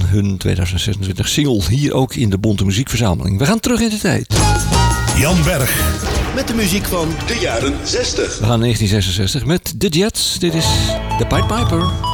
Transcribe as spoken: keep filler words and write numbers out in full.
hun tweeduizend zesentwintig single hier ook in de Bonte Muziekverzameling. We gaan terug in de tijd. Jan Berg. Met de muziek van de jaren zestig. We gaan negentien zesenzestig met The Jets. Dit is The Pied Piper.